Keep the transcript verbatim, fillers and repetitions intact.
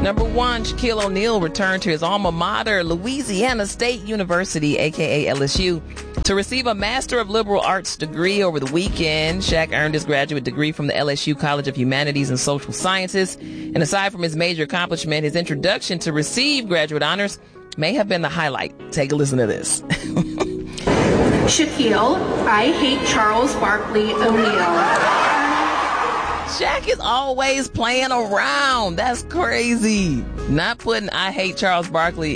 Number one, Shaquille O'Neal returned to his alma mater, Louisiana State University, aka L S U, to receive a Master of Liberal Arts degree over the weekend. Shaq earned his graduate degree from the L S U College of Humanities and Social Sciences. And aside from his major accomplishment, his introduction to receive graduate honors may have been the highlight. Take a listen to this. Shaquille, I hate Charles Barkley O'Neal. Shaq is always playing around. That's crazy. Not putting I hate Charles Barkley